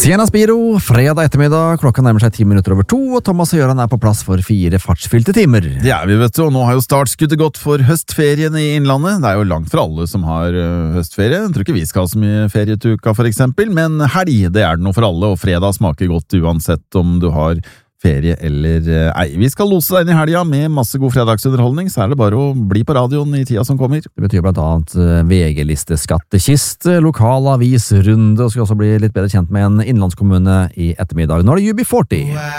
Tjena Spiro, fredag ettermiddag, klokka nærmer seg 10 minutter over 2, og Thomas og Jørgen på plass for 4 fartsfylte timer. Det vi vet du, og nå har jo startskuddet gått for høstferien i Innlandet. Det jo langt fra alle som har høstferie. Jeg tror ikke vi skal ha så mye ferie til uka for eksempel, men helg, det det noe for alle, og fredag smaker godt uansett om du har ferie eller ei. Vi skal lose deg inn i helga med masse god fredagsunderholdning, så det bare å bli på radioen i tida som kommer. Det betyr blant annet VG-liste, skattekiste, lokalavisrunde, og skal også bli litt bedre kjent med en innlandskommune i ettermiddag. Nå det UB40.